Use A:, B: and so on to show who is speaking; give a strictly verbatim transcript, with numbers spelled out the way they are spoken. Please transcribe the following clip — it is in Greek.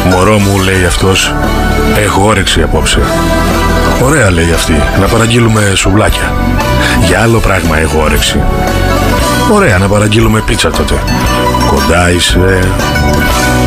A: Μωρό μου, λέει αυτός, έχω όρεξη απόψε. Ωραία, λέει αυτή, να παραγγείλουμε σουβλάκια. Για άλλο πράγμα έχω όρεξη. Ωραία, να παραγγείλουμε πίτσα τότε. Κοντά είσαι.